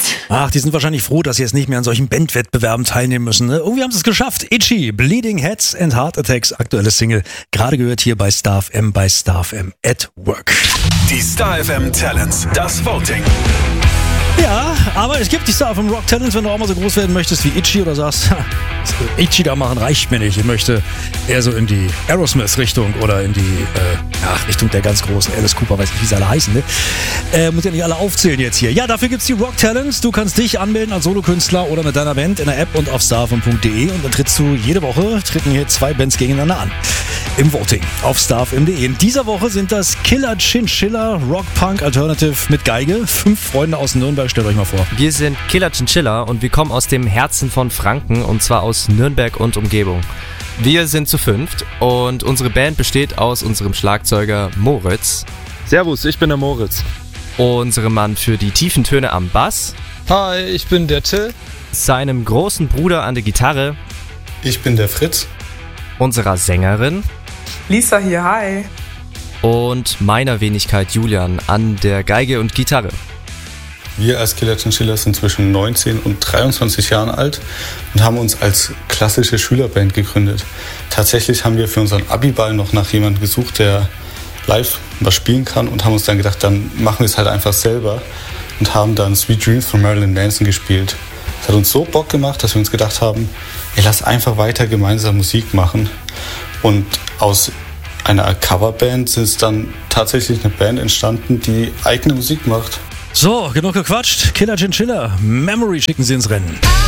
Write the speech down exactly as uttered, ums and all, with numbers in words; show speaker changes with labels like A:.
A: Ach, die sind wahrscheinlich froh, dass sie jetzt nicht mehr an solchen Bandwettbewerben teilnehmen müssen. Ne? Irgendwie haben sie es geschafft. Itchy, Bleeding Heads and Heart Attacks, aktuelles Single. Gerade gehört hier bei Star F M, bei Star F M at Work.
B: Die Star F M Talents, das Voting.
A: Ja, aber es gibt die Star F M Rock Talents, wenn du auch mal so groß werden möchtest wie Itchy oder sagst, ha, Itchy da machen reicht mir nicht. Ich möchte eher so in die Aerosmith-Richtung oder in die äh, ja, Richtung der ganz großen Alice Cooper, weiß nicht, wie sie alle heißen. Ne? Äh, muss ja nicht alle aufzählen jetzt hier. Ja, dafür gibt's die Rock Talents. Du kannst dich anmelden als Solokünstler oder mit deiner Band in der App und auf starfm punkt de und dann trittst du jede Woche, treten hier zwei Bands gegeneinander an. Im Voting auf starfm punkt de. In dieser Woche sind das Killer Chinchilla, Rock Punk Alternative mit Geige. Fünf Freunde aus Nürnberg, stellt euch mal vor.
C: Wir sind Killer Chinchilla und wir kommen aus dem Herzen von Franken und zwar aus Nürnberg und Umgebung. Wir sind zu fünft und unsere Band besteht aus unserem Schlagzeuger Moritz.
D: Servus, ich bin der Moritz.
C: Unserem Mann für die tiefen Töne am Bass.
D: Hi, ich bin der Till.
C: Seinem großen Bruder an der Gitarre.
E: Ich bin der Fritz.
C: Unserer Sängerin.
F: Lisa hier, hi.
C: Und meiner Wenigkeit Julian an der Geige und Gitarre.
E: Wir als Killer Chinchilla sind zwischen neunzehn und dreiundzwanzig Jahren alt und haben uns als klassische Schülerband gegründet. Tatsächlich haben wir für unseren Abiball noch nach jemandem gesucht, der live was spielen kann und haben uns dann gedacht, dann machen wir es halt einfach selber und haben dann Sweet Dreams von Marilyn Manson gespielt. Das hat uns so Bock gemacht, dass wir uns gedacht haben, ey, lass einfach weiter gemeinsam Musik machen. Und aus einer Coverband ist dann tatsächlich eine Band entstanden, die eigene Musik macht.
A: So, genug gequatscht. Killer Chinchilla, Memory schicken sie ins Rennen.